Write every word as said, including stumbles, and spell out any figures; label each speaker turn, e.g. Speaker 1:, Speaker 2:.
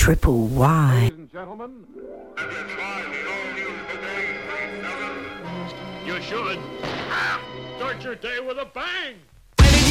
Speaker 1: Triple Y.
Speaker 2: Ladies and gentlemen,
Speaker 3: Have you tried the all-new Boomerang three seven?
Speaker 4: You should. Start your day with a bang.